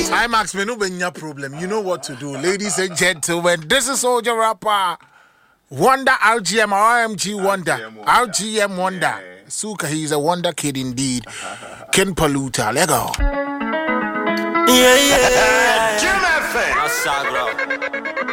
IMAX, me no benya problem. You know what to do. Ladies and gentlemen, this is Soldier Rapper. Wonder RGM or RMG Wonder. RGM Wonder. Yeah. Suka, he's a wonder kid indeed. Ken Paluta, let go. Yeah. Jim FM.